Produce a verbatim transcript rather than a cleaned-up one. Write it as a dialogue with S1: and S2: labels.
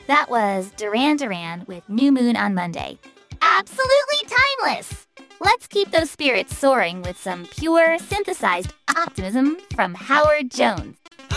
S1: That was Duran Duran with New Moon on Monday. Absolutely timeless! Let's keep those spirits soaring with some pure, synthesized optimism from Howard Jones.